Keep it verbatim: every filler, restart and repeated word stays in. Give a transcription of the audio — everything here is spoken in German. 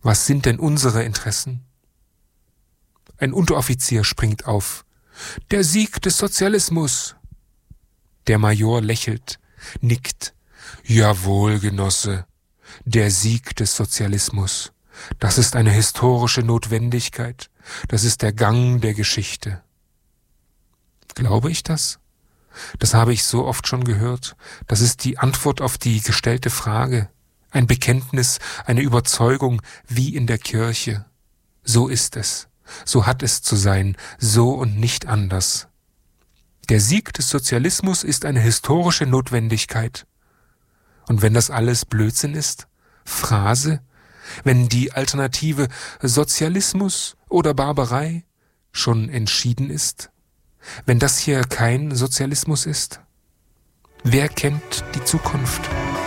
Was sind denn unsere Interessen? Ein Unteroffizier springt auf. Der Sieg des Sozialismus. Der Major lächelt, nickt. Jawohl, Genosse, der Sieg des Sozialismus. Das ist eine historische Notwendigkeit. Das ist der Gang der Geschichte. Glaube ich das? Das habe ich so oft schon gehört. Das ist die Antwort auf die gestellte Frage. Ein Bekenntnis, eine Überzeugung, wie in der Kirche. So ist es. So hat es zu sein. So und nicht anders. Der Sieg des Sozialismus ist eine historische Notwendigkeit. Und wenn das alles Blödsinn ist, Phrase, wenn die Alternative Sozialismus oder Barbarei schon entschieden ist, wenn das hier kein Sozialismus ist, wer kennt die Zukunft?